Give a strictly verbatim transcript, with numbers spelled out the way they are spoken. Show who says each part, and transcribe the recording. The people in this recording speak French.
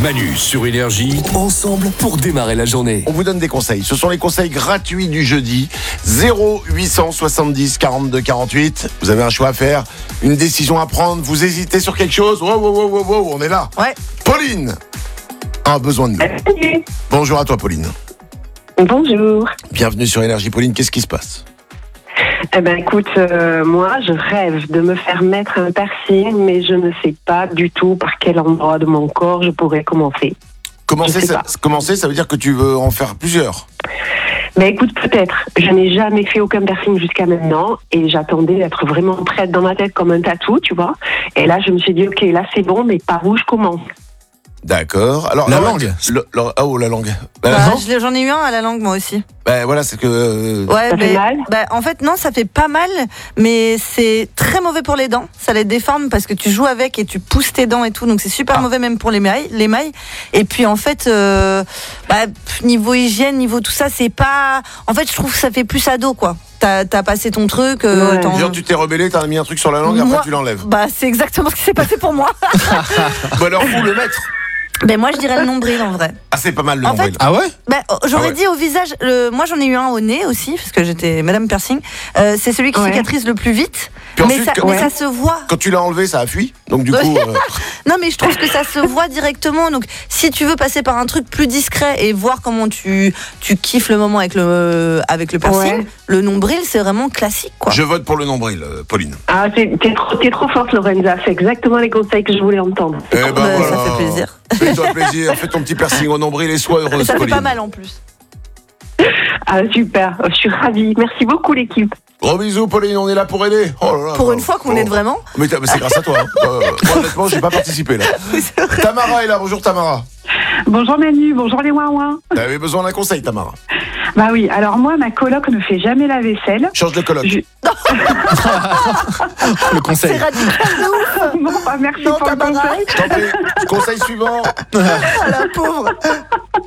Speaker 1: Manu sur Énergie, ensemble pour démarrer la journée.
Speaker 2: On vous donne des conseils. Ce sont les conseils gratuits du jeudi. zéro huit cent soixante-dix quarante-deux quarante-huit. Vous avez un choix à faire, une décision à prendre. Vous hésitez sur quelque chose. Wow, wow, wow, wow, wow, on est là.
Speaker 3: Ouais.
Speaker 2: Pauline a besoin de nous.
Speaker 4: Salut.
Speaker 2: Bonjour à toi, Pauline.
Speaker 4: Bonjour.
Speaker 2: Bienvenue sur Énergie. Pauline, qu'est-ce qui se passe?
Speaker 4: Eh ben écoute, euh, moi je rêve de me faire mettre un piercing, mais je ne sais pas du tout par quel endroit de mon corps je pourrais commencer.
Speaker 2: Commencer,
Speaker 4: Je sais
Speaker 2: ça,
Speaker 4: pas.
Speaker 2: commencer, ça veut dire que tu veux en faire plusieurs.
Speaker 4: Ben écoute, peut-être. Je n'ai jamais fait aucun piercing jusqu'à maintenant et j'attendais d'être vraiment prête dans ma tête comme un tatou, tu vois. Et là je me suis dit, ok, là c'est bon, mais par où je commence?
Speaker 2: D'accord. Alors
Speaker 5: La
Speaker 2: alors,
Speaker 5: langue.
Speaker 2: le- le- oh, la langue.
Speaker 3: Bah,
Speaker 2: Bah, non.
Speaker 3: je l'ai- j'en ai eu un à la langue moi aussi.
Speaker 2: Bah, voilà, c'est que. euh,
Speaker 3: Ouais,
Speaker 4: Ça
Speaker 3: mais,
Speaker 4: fait mal
Speaker 3: bah, en fait non, ça fait pas mal, mais c'est très mauvais pour les dents. Ça les déforme parce que tu joues avec et tu pousses tes dents et tout, donc c'est super
Speaker 2: Ah.
Speaker 3: mauvais même pour les mailles, les mailles. Et puis en fait, euh, bah, pff, niveau hygiène, niveau tout ça, c'est pas. En fait, je trouve que ça fait plus ado quoi. T'as, t'as passé ton truc. euh,
Speaker 4: Ouais.
Speaker 3: t'en-
Speaker 2: Genre, tu t'es rebellé, t'as mis un truc sur la langue,
Speaker 3: Moi-
Speaker 2: après tu l'enlèves.
Speaker 3: Bah c'est exactement ce qui s'est passé pour moi.
Speaker 2: Bah alors, où le mettre?
Speaker 3: Mais moi je dirais le nombril en vrai.
Speaker 2: Ah, c'est pas mal le
Speaker 3: En
Speaker 2: nombril.
Speaker 5: Ah ouais?
Speaker 3: Bah, oh, j'aurais
Speaker 2: Ah ouais.
Speaker 3: dit au visage. Le... Moi, j'en ai eu un au nez aussi, parce que j'étais Madame Piercing. Euh, c'est celui qui
Speaker 4: Ouais.
Speaker 3: cicatrise le plus vite.
Speaker 2: Puis
Speaker 3: mais
Speaker 2: ensuite,
Speaker 3: ça,
Speaker 2: que-
Speaker 3: mais
Speaker 4: ouais.
Speaker 3: ça se voit.
Speaker 2: Quand tu l'as enlevé, ça a fui. Donc du coup, euh,
Speaker 3: Non, mais je trouve que ça se voit directement. Donc, si tu veux passer par un truc plus discret et voir comment tu, tu kiffes le moment avec le, avec le piercing,
Speaker 4: Ouais.
Speaker 3: le nombril, c'est vraiment classique, quoi.
Speaker 2: je vote pour le nombril, euh, Pauline.
Speaker 4: Ah, t'es, t'es trop, t'es trop forte, Lorenza. C'est exactement les conseils que je voulais entendre.
Speaker 2: Eh ben
Speaker 3: Bah,
Speaker 2: voilà.
Speaker 3: Ça fait plaisir.
Speaker 2: Fais-toi plaisir, fais ton petit piercing au nombril et sois heureuse,
Speaker 3: Ça fait
Speaker 2: Pauline.
Speaker 3: pas mal en plus.
Speaker 4: Ah, super. Je suis ravie. Merci beaucoup, l'équipe.
Speaker 2: Gros bisous, Pauline, on est là pour aider. Oh là là,
Speaker 3: Pour
Speaker 2: bah,
Speaker 3: une fois qu'on
Speaker 2: oh.
Speaker 3: aide vraiment.
Speaker 2: Mais, t'as- mais c'est grâce à toi. Hein. Euh, moi, honnêtement, j'ai pas participé là. Tamara est là. Bonjour, Tamara.
Speaker 6: Bonjour Manu, bonjour les ouin-ouin.
Speaker 2: T'avais besoin d'un conseil, Tamara.
Speaker 6: Bah oui, alors moi, ma coloc ne fait jamais la vaisselle.
Speaker 2: Change de coloc.
Speaker 6: Je-
Speaker 5: Le conseil.
Speaker 3: C'est radical de ouf.
Speaker 6: Bon, bah merci
Speaker 3: Non,
Speaker 6: pour le
Speaker 3: Tamara.
Speaker 6: conseil.
Speaker 2: Je t'en prie. Conseil suivant.
Speaker 3: Ah, la pauvre.